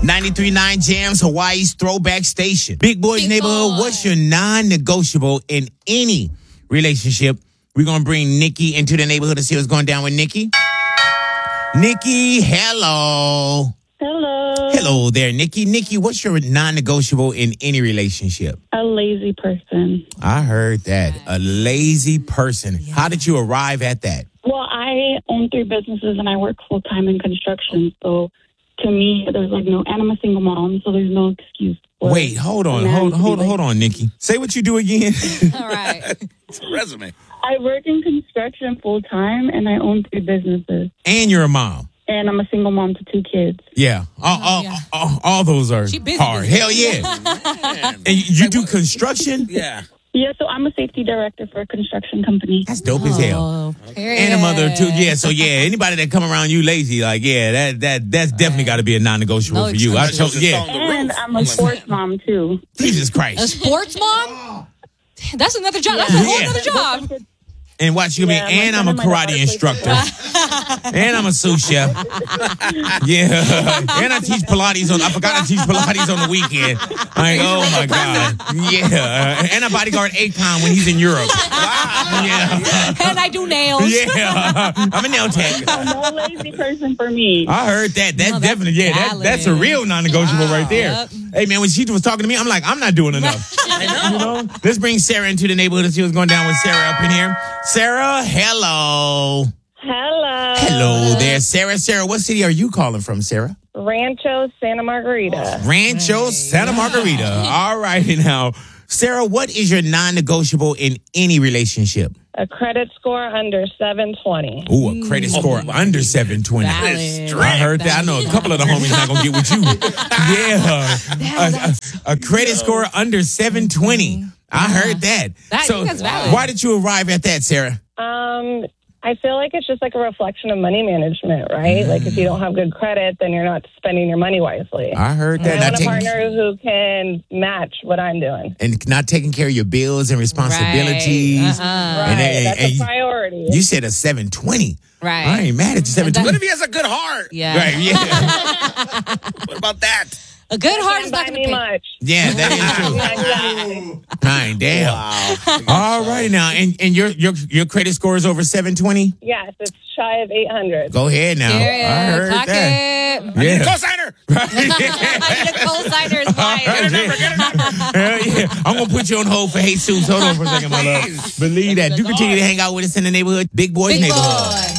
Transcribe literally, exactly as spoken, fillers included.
ninety-three point nine Jams, Hawaii's throwback station. Big Boys Big Neighborhood, Boy. what's your non-negotiable in any relationship? We're going to bring Nikki into the neighborhood to see what's going down with Nikki. Nikki, hello. Hello. Hello there, Nikki. Nikki, what's your non-negotiable in any relationship? A lazy person. I heard that. A lazy person. How did you arrive at that? Well, I own three businesses and I work full time in construction. So to me, there's like no, and I'm a single mom, so there's no excuse. For Wait, hold on, a man hold, to be hold, lazy. hold on, Nikki. Say what you do again. All right. It's a resume. I work in construction full time and I own three businesses. And you're a mom. And I'm a single mom to two kids. Yeah, all, all, yeah. all, all those are She busy, hard. busy. Hell yeah. And you do construction? Yeah. Yeah, so I'm a safety director for a construction company. That's dope as hell. Oh, period. And a mother too. Yeah, so yeah, anybody that come around you lazy, like yeah, that that that's definitely got to be a non-negotiable No for you. I told, yeah, And I'm a sports mom, too. Jesus A Christ. sports mom? That's another job. That's a whole Yeah. other job. And watch you Yeah, be, my and son I'm a and my daughter karate play instructor, and I'm a sous chef. Yeah, and I teach Pilates on. I forgot I teach Pilates on the weekend. Like, oh my god, yeah, and I bodyguard Akon when he's in Europe. Yeah, And I do nails. yeah, I'm a nail tech. No lazy person for me. I heard that. That's No, that's definitely yeah. That, valid. that's a real non-negotiable right there. Yep. Hey man, when she was talking to me, I'm like, I'm not doing enough. You know? Let's bring Sarah into the neighborhood and see what's going down with Sarah up in here. Sarah, hello. Hello. Hello there, Sarah. Sarah, what city are you calling from, Sarah? Rancho Santa Margarita. Rancho Santa Margarita. All righty now. Sarah, what is your non-negotiable in any relationship? A credit score under seven twenty. Ooh, a credit score under seven twenty. Valid. I heard that. I know a couple of the homies not gonna get with you. Yeah, a, a, a credit score under seven twenty. I heard that. That- I so, think that's valid. why did you arrive at that, Sarah? Um, I feel like it's just like a reflection of money management, right? Mm. Like if you don't have good credit, then you're not spending your money wisely. I heard that. I Not want a taking, partner who can match what I'm doing. and not taking care of your bills and responsibilities. Right. Uh-uh. Right. And, and- That's and a you- priority. You said a seven twenty. Right. I ain't mad at you, seven What twenty. if he has a good heart? Yeah. Right, yeah. What about that? A good heart is Can't not buy going me to pay. much. Yeah, that is true. Fine, damn. Wow. All right now, and and your your your credit score is over seven twenty. Yes, it's shy of eight hundred. Go ahead now. Period. I heard Clock that. it. Yeah. Co-signer. I need a co-signer is fire. Hell yeah. I'm gonna put you on hold for Jesus. Hold on for a second, my love. Believe that. Do continue to hang out with us in the neighborhood, Big Boys Big Neighborhood. boy.